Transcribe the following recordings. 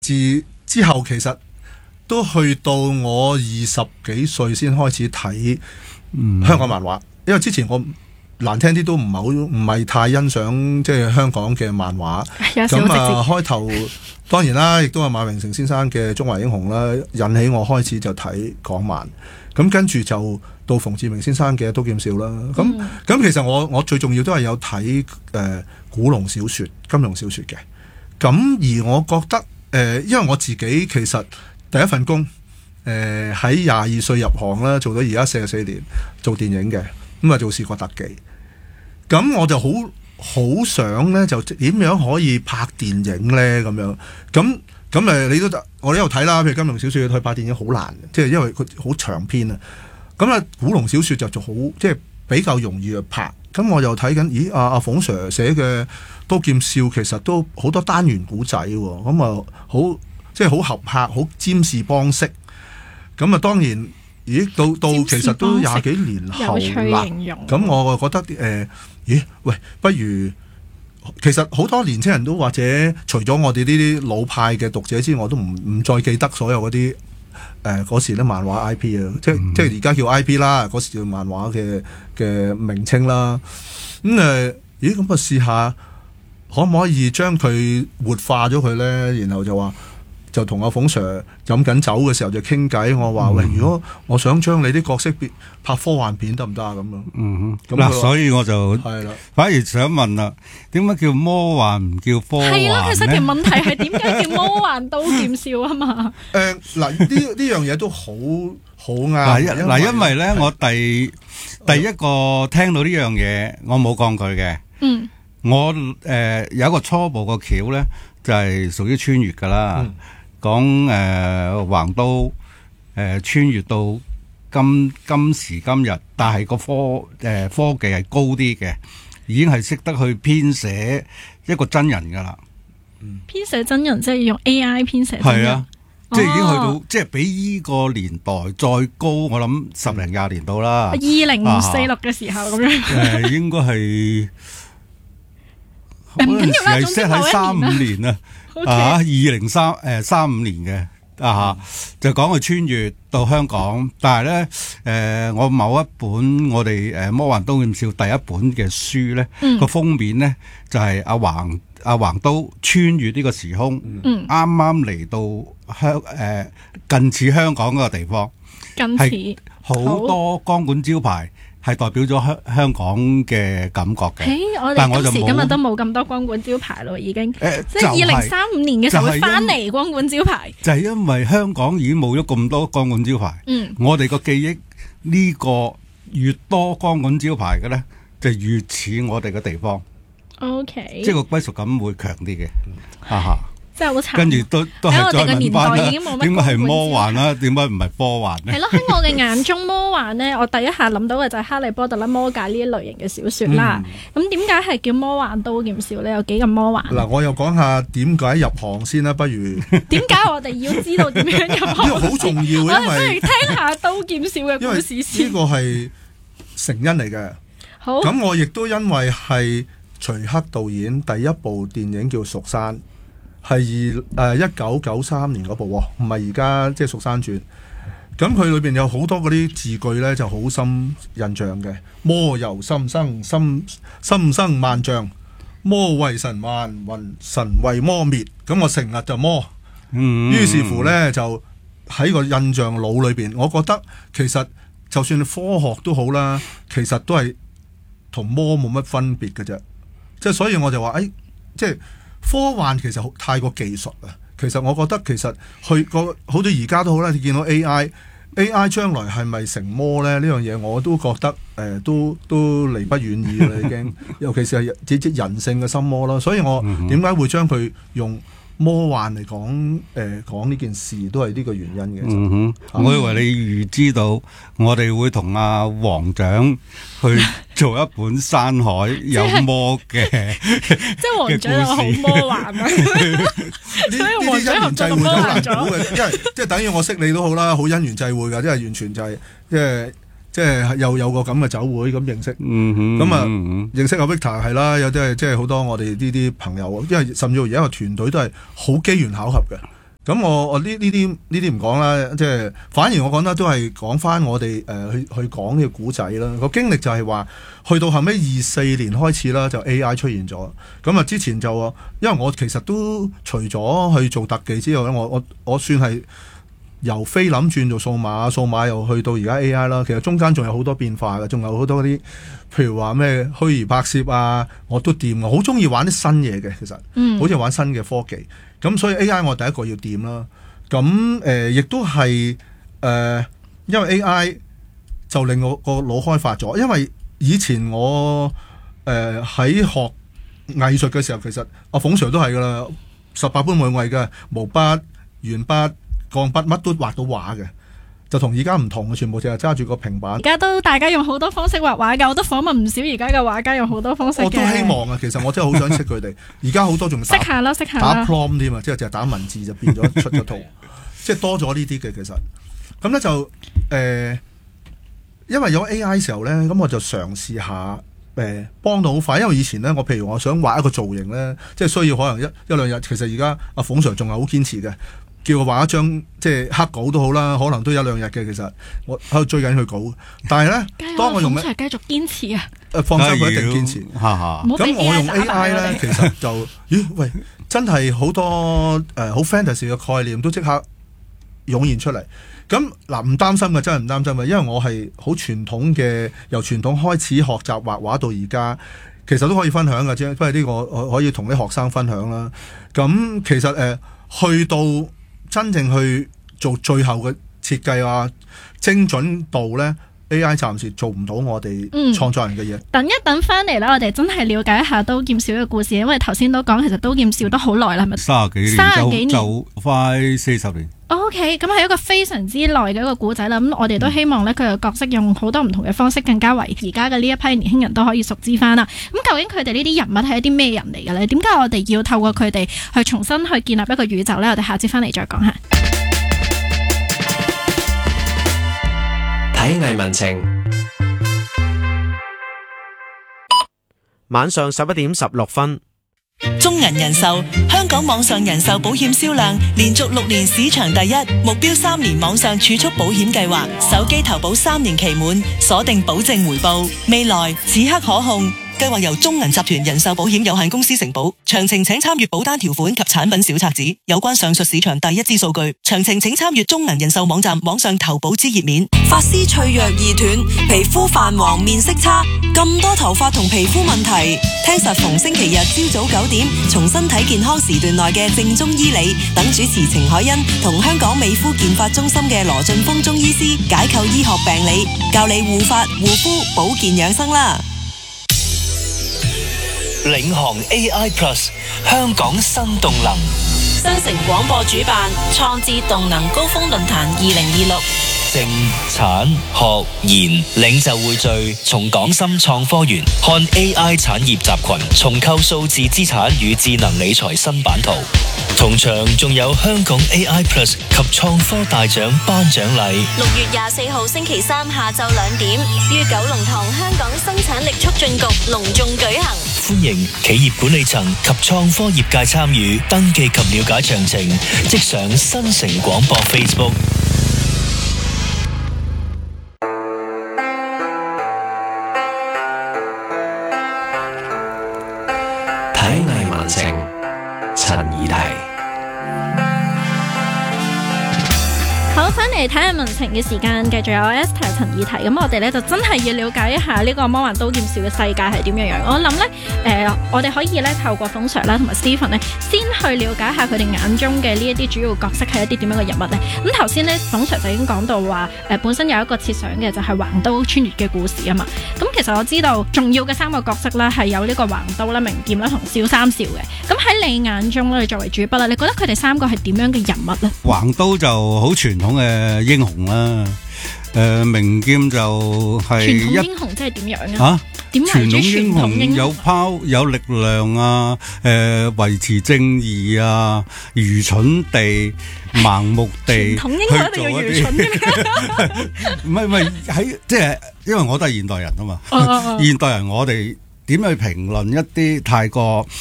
之後，其實都去到我20幾歲先開始睇香港漫畫，因為之前我難聽啲都唔係太欣賞即係香港嘅漫畫。咁開頭當然啦，亦都係馬榮成先生嘅《中華英雄》啦，引起我開始就睇港漫。咁跟住就到馮志明先生嘅《刀劍笑》啦。咁其實我最重要都係有睇古龍小說、金庸小說嘅。咁而我覺得因為我自己其實第一份工喺22歲入行啦，做到而家44年做電影嘅，咁啊做視覺特技。咁我就好想咧，就點樣可以拍電影咧？咁樣咁你都我都有睇啦。譬如金庸小說去拍電影好難，即係因為佢好長篇啊。咁啊，古龍小說就做好，即係比較容易去拍。咁我又睇緊，咦？阿馮 Sir 寫嘅《刀劍笑》其實都好多單元古仔喎。咁啊，即係好合拍，好占士邦式。咁啊，當然，咦？到其實都20幾年後啦。咁我覺得咦？喂，不如其實好多年青人都或者除咗我哋呢啲老派嘅讀者之外，我都唔再記得所有嗰啲嗰時咧漫畫 I P 啊，即係而家叫 I P 啦，嗰時叫漫畫嘅名稱啦。咦？咁啊試下可唔可以將佢活化咗佢咧？然後就同阿馮 Sir 飲緊酒嘅時候就傾偈，我話喂，如果我想將你啲角色拍科幻片得唔得啊？咁樣。 嗱，所以我就反而想問啦，點解叫魔幻唔叫科幻咧？係咯， 其實條問題係點解叫魔幻刀劍笑啊嘛？ 嗱，呢樣嘢都好啱。 嗱，因為咧，我第一個聽到呢樣嘢，我冇抗拒嘅。我有一個初步個橋咧，就係屬於穿越噶啦。講橫刀穿越到今時今日，但係個科技係高啲嘅，已經係識得去編寫一個真人噶啦。 編寫真人即係用 AI 編寫真人。係啊， 即係已經去到，即係比呢個年代再高，我諗10零20年到啦。 2046嘅時候咁樣。 應該係嗰陣時係 set 喺35年啊。2035年嘅就講佢穿越到香港，但係咧我某一本我哋魔幻刀劍笑第一本嘅書咧，個封面咧就係阿橫刀穿越呢個時空，啱啱嚟到近似香港嗰個地方， 近似好多光管招牌。係代表咗香港嘅感覺嘅， 但係我哋今時今日都冇咁多光管招牌咯，已經。即係2035年嘅時候會翻嚟光管招牌。 就係因為香港已經冇咗咁多光管招牌，我哋個記憶呢個越多光管招牌嘅咧，就越似我哋嘅地方。 OK， 即係個歸屬感會強啲嘅，哈哈。 真係好慘。 跟住都係再問翻啦，點解係魔幻啦？點解唔係科幻咧？ 係咯，喺我嘅眼中，魔幻咧，我第一下諗到嘅就係《哈利波特》啦、魔戒呢一類型嘅小說啦。咁點解係叫魔幻刀劍笑咧？有幾咁魔幻？ 嗱，我又講下點解入行先啦，不如點解我哋要知道點樣入行？ 呢個好重要，因為我哋不如聽下刀劍笑嘅故事先。 呢個係成因嚟嘅。 好。 咁我亦都因為係徐克導演第一部電影叫《蜀山》。係1993年嗰部，唔係而家即係《蜀山傳》。咁佢裏邊有好多嗰啲字句咧，就好深印象嘅。魔由心生，心生萬象；魔為神幻，神為魔滅。咁我成日就魔。於是乎咧，就喺個印象腦裏邊，我覺得其實就算科學都好啦，其實都係同魔冇乜分別嘅啫。即係所以我就話，即係。科幻其實太過技術啦，其實我覺得其實好似而家都好啦，你見到 AI 將來係咪成魔咧？呢樣嘢我都覺得都離不遠矣啦，已經。尤其是係即人性嘅心魔啦，所以我點解會將佢用魔幻嚟講呢件事，都係呢個原因嘅。 我以為你預知到我哋會同阿黃長去做一本《山海》有魔嘅， 即係黃長好魔幻啊！所以黃長合作咁魔幻咗， 因為即係等於我識你都好啦，好因緣際會噶，即係完全就係即係又有個咁嘅酒會咁認識，咁啊認識阿 Victor 係啦，有啲係即係好多我哋呢啲朋友，因為甚至乎而家個團隊都係好機緣巧合嘅。 咁我呢啲唔講啦，即係反而我講得都係講翻我哋去講呢個古仔啦。個經歷就係話，去到後尾24年開始啦，就 AI 出現咗。咁啊之前就因為我其實都除咗去做特技之外咧，我算係由菲林轉做數碼又去到而家 AI 啦。其實中間仲有好多變化嘅，仲有好多啲譬如話咩虛擬拍攝啊，我都掂。我好中意玩啲新嘢嘅，其實好似玩新嘅科技。咁所以 AI 我第一個要掂啦。咁亦都係因為 AI 就令我個腦開發咗。因為以前我喺學藝術嘅時候，其實阿馮 Sir 都係噶啦，18般武藝嘅毛筆、鉛筆、鋼筆乜都畫到畫嘅，就同而家唔同嘅，全部淨係揸住個平板。 而家都大家用好多方式畫畫㗎，我都訪問唔少而家嘅畫家用好多方式嘅。 我都希望啊，其實我真係好想識佢哋。而家好多仲識下啦， 打 prompt 添啊，即係淨係打文字就變咗出咗圖，即係多咗呢啲嘅其實。咁咧就因為有 AI 時候咧，咁我就嘗試下幫到好快。因為以前咧，我譬如我想畫一個造型咧，即係需要可能一兩日。其實而家阿馮 Sir 仲係好堅持嘅。叫我畫一張即係黑稿都好啦，可能都一兩日嘅。其實我喺度追緊佢稿，但係咧，當我用咧， 繼續堅持啊！ 放心，佢一定堅持。咁我用 AI 咧，其實就喂，真係好多好 fantasy 嘅概念都即刻湧現出嚟。咁嗱，唔擔心嘅，真係唔擔心嘅，因為我係好傳統嘅，由傳統開始學習畫畫到而家，其實都可以分享嘅啫。不過呢個我可以同啲學生分享啦。咁其實去到真正去做最後嘅設計啊，精準度呢 AI 暫時做唔到我哋創作人嘅嘢。 等一等翻嚟啦，我哋真係了解一下刀劍笑嘅故事，因為頭先都講其實刀劍笑都好耐啦，係咪 ？30幾年就快40年。 OK， 咁係一個非常之耐嘅一個故仔啦。咁我哋都希望咧，佢嘅角色用好多唔同嘅方式，更加為而家嘅呢一批年輕人都可以熟知翻啦。咁究竟佢哋呢啲人物係一啲咩人嚟嘅咧？點解我哋要透過佢哋去重新去建立一個宇宙咧？我哋下次翻嚟再講下。 體藝文情，晚上11點16分。 中銀人壽香港網上人壽保險銷量連續6年市場第一，目標3年網上儲蓄保險計劃，手機投保3年期滿，鎖定保證回報，未來此刻可控。計劃由中銀集團人壽保險有限公司承保，詳情請參閱保單條款及產品小冊子。有關上述市場第一支數據，詳情請參閱中銀人壽網站網上投保之頁面。髮絲脆弱易斷，皮膚泛黃面色差，咁多頭髮同皮膚問題，聽實逢星期日朝早9點，從身體健康時段內嘅正宗醫理，等主持程海欣同香港美膚健髮中心嘅羅俊峰中醫師解構醫學病理，教你護髮護膚保健養生啦。 領航 AI Plus 香港新動能， 新城廣播主辦創智動能高峰論壇2026， 政產學研領袖匯聚，從港深創科園看 AI 產業集群，重構數字資產與智能理財新版圖。同場仲有香港 AI Plus 及創科大獎頒獎禮。 6月24號星期三下晝2點，於九龍塘香港生產力促進局隆重舉行。 歡迎企業管理層及創科業界參與，登記及了解詳情，即上新城廣播 Facebook。 體藝文情，陳怡提。 好，翻嚟睇下文情嘅時間，繼續有 Esther 陳怡提。咁我哋咧就真係要了解一下呢個魔幻刀劍笑嘅世界係點樣樣。我諗咧，我哋可以咧透過馮 Sir 啦同埋 Stephen 咧，先去了解下佢哋眼中嘅呢一啲主要角色係一啲點樣嘅人物咧。咁頭先咧，馮 Sir 就已經講到話，本身有一個設想嘅就係橫刀穿越嘅故事啊嘛。咁其實我知道重要嘅3個角色咧係有呢個橫刀啦、名劍啦同笑三少嘅。咁喺你眼中咧，你作為主筆啦，你覺得佢哋3個係點樣嘅人物咧？ 橫刀就好傳統嘅英雄啦，名劍就係傳統英雄即係點樣啊？點為之傳統英雄？ 有力量啊，維持正義啊，愚蠢地、盲目地傳統英雄一定要愚蠢嘅。 唔係喺即係，因為我都係現代人啊嘛。現代人我哋點去評論一啲太過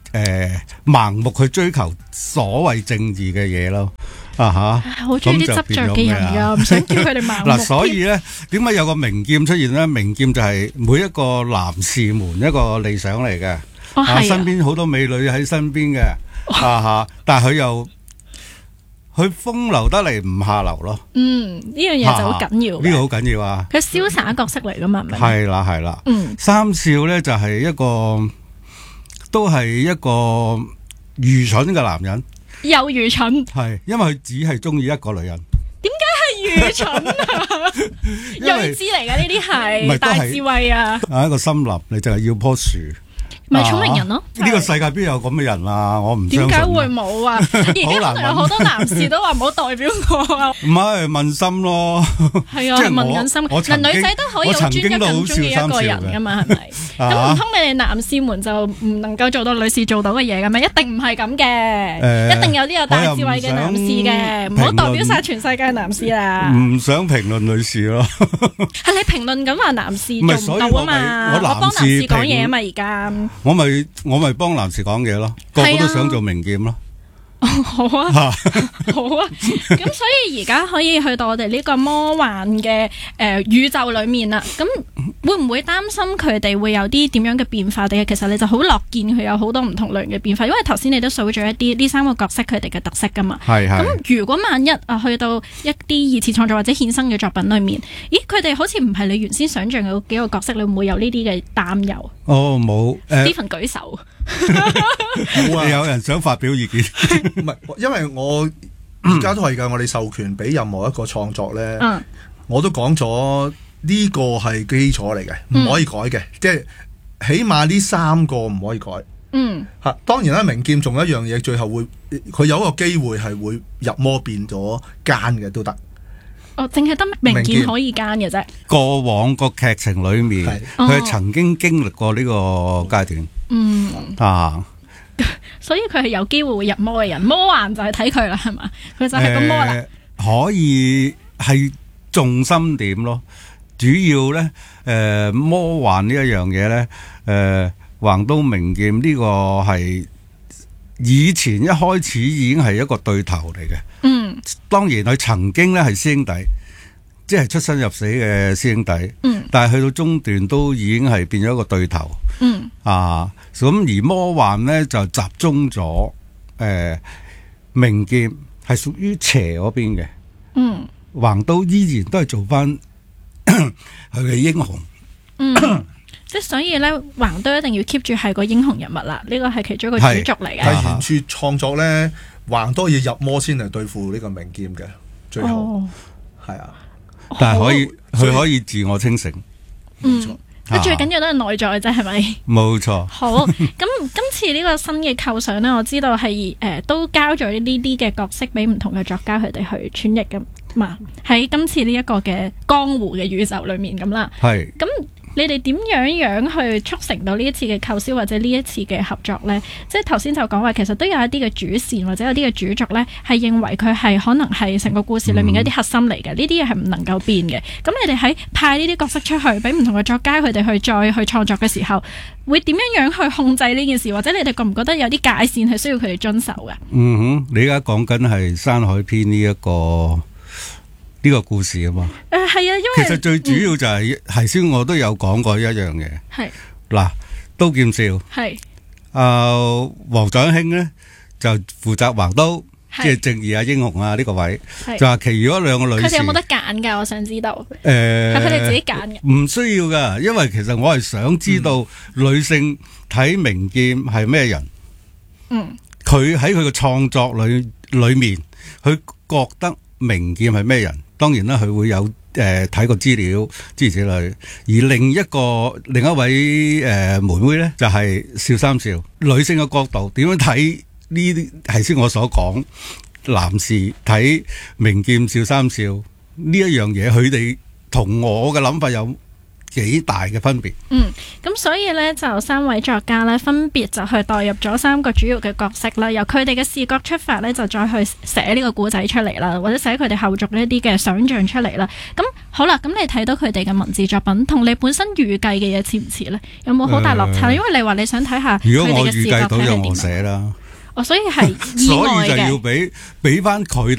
盲目去追求所謂正義嘅嘢咯。 好中意啲執着嘅人㗎，唔想叫佢哋盲目。 嗱，所以咧，點解有個名劍出現咧？名劍就係每一個男士們一個理想嚟嘅。身邊好多美女喺身邊嘅，但係佢風流得嚟唔下流咯。 呢樣嘢就好緊要。 呢個好緊要啊！ 佢瀟灑角色嚟噶嘛？ 係啦。三少咧就係都係一個愚蠢嘅男人。 又愚蠢。 係，因為佢只係中意一個女人。 點解係愚蠢啊？睿智嚟噶呢啲係大智慧啊！ 一個森林，你就係要棵樹。 咪聰明人咯！ 呢個世界邊有咁嘅人啊？我唔相信。 點解會冇啊？而家可能有好多男士都話唔好代表我啊！ 唔係問心咯， 係啊，問緊心。嗱，女仔都可以好專一咁中意一個人噶嘛？係咪？咁唔通你哋男士們就唔能夠做到女士做到嘅嘢嘅咩？一定唔係咁嘅，一定有啲有大智慧嘅男士嘅，唔好代表晒全世界男士啦。 唔想評論女士咯。 係你評論緊話男士做唔到啊嘛？我幫男士講嘢啊嘛，而家。 我咪幫男士講嘢咯，個個都想做名劍咯。 好啊，好啊。咁所以而家可以去到我哋呢個魔幻嘅宇宙裏面啦。咁會唔會擔心佢哋會有啲點樣嘅變化？定係其實你就好樂見佢有好多唔同類型嘅變化？因為頭先你都數咗一啲呢三個角色佢哋嘅特色噶嘛。係。咁如果萬一去到一啲二次創作或者衍生嘅作品裏面，咦，佢哋好似唔係你原先想象嘅幾個角色，你會唔會有呢啲嘅擔憂？ 哦，冇。 Stephen 舉手。 有人想發表意見？ 唔係，因為我而家都係㗎，我哋授權俾任何一個創作咧，我都講咗呢個係基礎嚟嘅，唔可以改嘅，即係起碼呢三個唔可以改。當然啦，名劍仲有一樣嘢，最後佢有一個機會係會入魔變咗奸嘅都得。 淨係得名劍可以奸嘅啫。 過往個劇情裏面，佢係曾經經歷過呢個階段。 所以佢係有機會會入魔嘅人，魔幻就係睇佢啦，係嘛？佢就係個魔啦。 可以係重心點咯，主要咧，魔幻呢一樣嘢咧，橫刀名劍呢個係以前一開始已經係一個對頭嚟嘅。當然佢曾經咧係師兄弟，即係出生入死嘅師兄弟。但係去到中段都已經係變咗一個對頭。咁而魔幻咧就集中咗，名劍係屬於邪嗰邊嘅。橫刀依然都係做翻佢嘅英雄。 即係所以咧，橫刀一定要 keep 住係個英雄人物啦。呢個係其中一個主軸嚟嘅。 係原著創作咧，橫刀要入魔先嚟對付呢個名劍嘅，最後係啊。 但係佢可以自我清醒。 最緊要都係內在啫，係咪？冇錯。 好，咁今次呢個新嘅構想呢，我知道係都交咗呢啲嘅角色俾唔同嘅作家佢哋去傳譯噶嘛。喺今次呢一個嘅江湖嘅宇宙裏面咁啦。係。咁你哋點樣去促成到呢一次嘅構思或者呢一次嘅合作呢？即係頭先就講話，其實都有一啲嘅主線或者有啲嘅主軸呢，係認為佢係可能係成個故事裏面嘅一啲核心嚟嘅。呢啲嘢係唔能夠變嘅。咁你哋喺派呢啲角色出去，俾唔同嘅作家佢哋去再去創作嘅時候，會點樣去控制呢件事？或者你哋覺唔覺得有啲界線係需要佢哋遵守嘅？ 你而家講緊係《山海篇》呢個故事啊嘛， 係啊，因為其實最主要就係先我都有講過一樣嘢，係嗱，刀劍笑係黃長興咧就負責橫刀，即係正義啊英雄啊呢個位，就話其餘嗰兩個女士， 佢哋有冇得揀㗎？我想知道，係佢哋自己揀嘅， 唔需要㗎，因為其實我係想知道女性睇名劍係咩人，佢喺佢嘅創作裏面，佢覺得名劍係咩人？當然啦，佢會有睇過資料諸如此類。而另一位妹妹咧，就係邵三少。女性嘅角度點樣睇呢啲？係先我所講，男士睇名劍邵三少呢一樣嘢，佢哋同我嘅諗法有幾大嘅分別。 咁所以呢，就三位作家呢，分別就去代入咗三個主要嘅角色啦，由佢哋嘅視覺出發呢，就再去寫呢個故仔出嚟啦，或者寫佢哋後續呢啲嘅想像出嚟啦。咁好啦，咁你睇到佢哋嘅文字作品，同你本身預計嘅嘢似唔似咧？有冇好大落差？因為你話你想睇下佢如果我哋嘅視覺預計到就我係點樣。 寫啦， 哦，所以係意所外以就要嘅。 俾翻佢